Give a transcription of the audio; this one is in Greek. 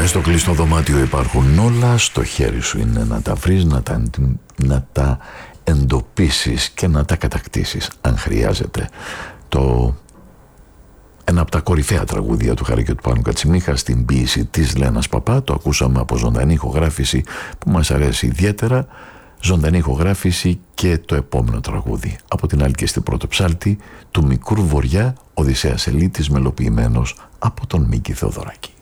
Μες στο κλειστό δωμάτιο υπάρχουν όλα, στο χέρι σου είναι να τα βρεις, να τα εντοπίσεις και να τα κατακτήσεις αν χρειάζεται. Ένα από τα κορυφαία τραγούδια του Χάρη και του Πάνου Κατσιμίχα στην ποίηση της Λένας Παπά, το ακούσαμε από ζωντανή ηχογράφηση που μας αρέσει ιδιαίτερα, ζωντανή ηχογράφηση και το επόμενο τραγούδι από την Άλκη στην πρώτο ψάλτη του Μικρού Βοριά, Οδυσσέας Ελίτης, μελοποιημένος από τον Μίκη Θεοδωράκη.